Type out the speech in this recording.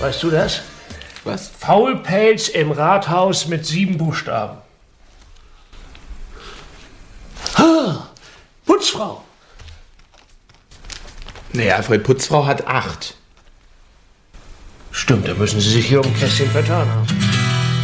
Weißt du das? Was? Faulpelz im Rathaus mit 7 Buchstaben. Putzfrau. Nee, Alfred, Putzfrau hat 8. Stimmt, da müssen Sie sich hier um ein Kästchen vertan haben.